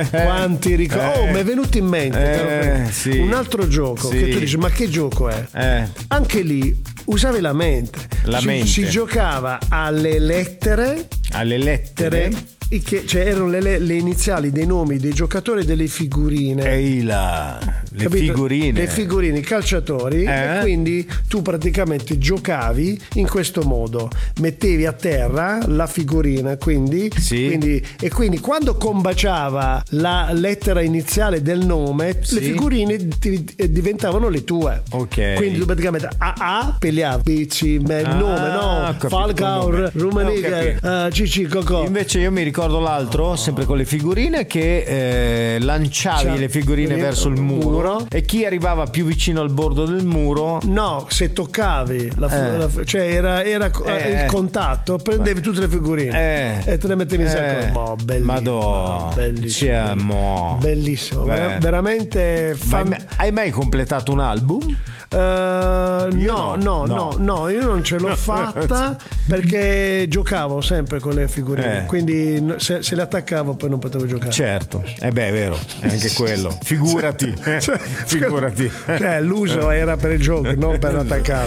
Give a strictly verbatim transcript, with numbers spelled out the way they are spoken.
quanti ricordi. Oh, mi è venuto in mente Eh, sì. un altro gioco Sì. che tu dici, ma che gioco è? Eh. Anche lì usavi la mente. La si, mente. si giocava alle lettere. Alle lettere. i Che, cioè erano le, le- le iniziali dei nomi dei giocatori e delle figurine. Ehi là, le Capito? figurine. Le figurine, i calciatori. Eh? E quindi tu praticamente giocavi in questo modo: mettevi a terra la figurina, quindi, Sì. quindi e quindi quando combaciava la lettera iniziale del nome, Sì. le figurine ti- eh, diventavano le tue. Ok. Quindi tu praticamente A A peleavi B C, ma il Ah, nome, ho no? capito, Falcaur, il nome. Ho Rummenigge, capito. uh, Cici Cocò. Invece io mi ricordo l'altro, sempre con le figurine, che eh, lanciavi Cioè, le figurine vedi, verso il muro, muro. e chi arrivava più vicino al bordo del muro. No, se toccavi, la, Eh. la- cioè era, era Eh. il contatto, prendevi tutte le figurine Eh. e te le mettevi in Eh. sacco. Oh, bellissimo. Madò. Bellissimo. Cioè, mo. Bellissimo, Beh. vera- veramente Ma fan- hai mai- hai mai completato un album? Eh, no, no. no, no, No. no, io non ce l'ho fatta perché giocavo sempre con le figurine, Eh. quindi no- se, se le attaccavo poi non potevo giocare. Certo, e beh, è vero, è anche quello. Figurati, Cioè, figurati. Cioè, l'uso era per il gioco, non per attaccare.